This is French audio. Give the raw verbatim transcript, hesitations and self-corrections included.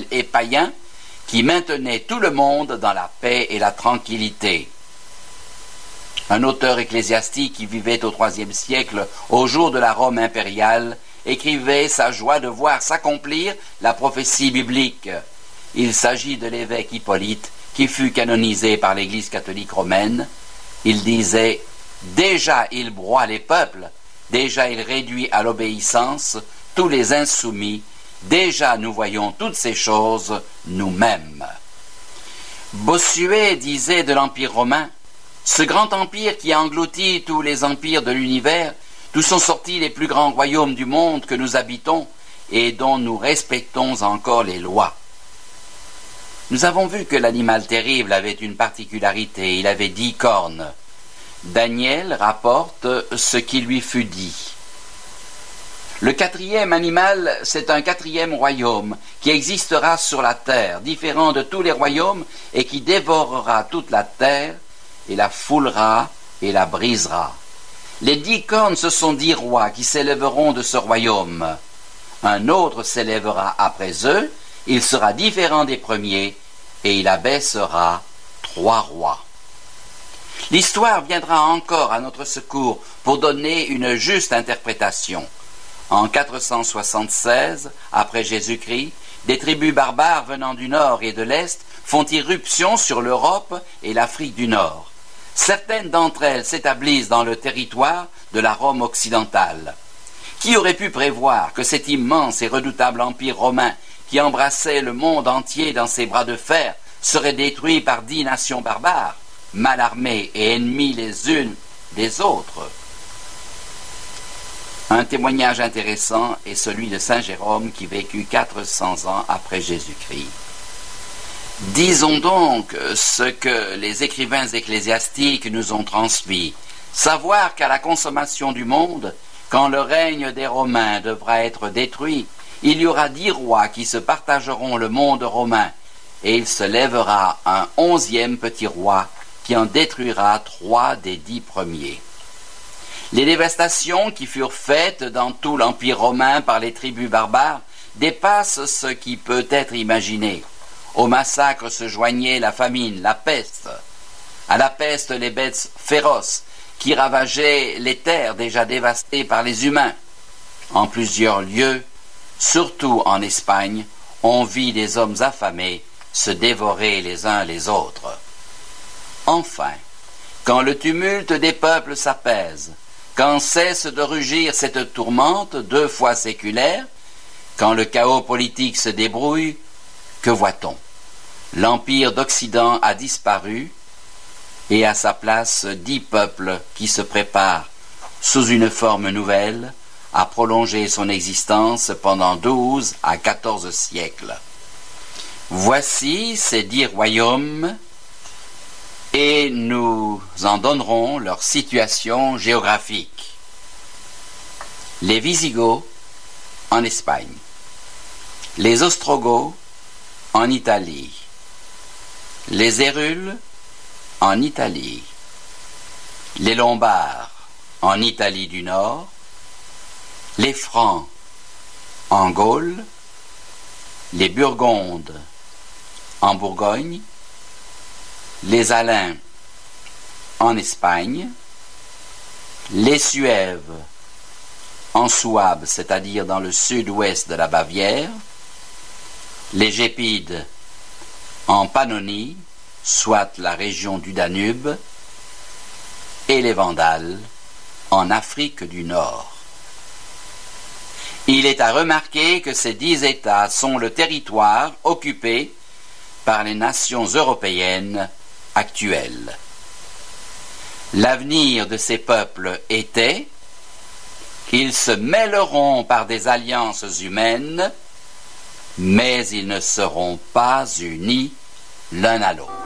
infidèles et païens qui maintenaient tout le monde dans la paix et la tranquillité. Un auteur ecclésiastique qui vivait au troisième siècle, au jour de la Rome impériale, écrivait sa joie de voir s'accomplir la prophétie biblique. Il s'agit de l'évêque Hippolyte, qui fut canonisé par l'Église catholique romaine. Il disait « Déjà il broie les peuples, déjà il réduit à l'obéissance tous les insoumis, déjà nous voyons toutes ces choses nous-mêmes. » Bossuet disait de l'Empire romain « Ce grand empire qui a englouti tous les empires de l'univers, d'où sont sortis les plus grands royaumes du monde que nous habitons et dont nous respectons encore les lois. » Nous avons vu que l'animal terrible avait une particularité, il avait dix cornes. Daniel rapporte ce qui lui fut dit. Le quatrième animal, c'est un quatrième royaume qui existera sur la terre, différent de tous les royaumes, et qui dévorera toute la terre, et la foulera et la brisera. Les dix cornes, ce sont dix rois qui s'élèveront de ce royaume. Un autre s'élèvera après eux, il sera différent des premiers, et il abaissera trois rois. L'histoire viendra encore à notre secours pour donner une juste interprétation. En quatre cent soixante-seize, après Jésus-Christ, des tribus barbares venant du nord et de l'est font irruption sur l'Europe et l'Afrique du Nord. Certaines d'entre elles s'établissent dans le territoire de la Rome occidentale. Qui aurait pu prévoir que cet immense et redoutable empire romain qui embrassait le monde entier dans ses bras de fer serait détruit par dix nations barbares, mal armées et ennemies les unes des autres? Un témoignage intéressant est celui de saint Jérôme qui vécut quatre cents ans après Jésus-Christ. Disons donc ce que les écrivains ecclésiastiques nous ont transmis, savoir qu'à la consommation du monde, quand le règne des Romains devra être détruit, il y aura dix rois qui se partageront le monde romain, et il se lèvera un onzième petit roi qui en détruira trois des dix premiers. Les dévastations qui furent faites dans tout l'Empire romain par les tribus barbares dépassent ce qui peut être imaginé. Au massacre se joignait la famine, la peste. À la peste, les bêtes féroces qui ravageaient les terres déjà dévastées par les humains. En plusieurs lieux, surtout en Espagne, on vit des hommes affamés se dévorer les uns les autres. Enfin, quand le tumulte des peuples s'apaise, quand cesse de rugir cette tourmente deux fois séculaire, quand le chaos politique se débrouille, que voit-on? L'Empire d'Occident a disparu, et à sa place dix peuples qui se préparent, sous une forme nouvelle, à prolonger son existence pendant douze à quatorze siècles. Voici ces dix royaumes, et nous en donnerons leur situation géographique. Les Visigoths en Espagne, les Ostrogoths en Italie, les Hérules en Italie, les Lombards en Italie du Nord, les Francs en Gaule, les Burgondes en Bourgogne, les Alains en Espagne, les Suèves en Souabe, c'est-à-dire dans le sud-ouest de la Bavière, les Gépides en Pannonie, soit la région du Danube, et les Vandales en Afrique du Nord. Il est à remarquer que ces dix États sont le territoire occupé par les nations européennes actuelles. L'avenir de ces peuples était qu'ils se mêleront par des alliances humaines, mais ils ne seront pas unis l'un à l'autre.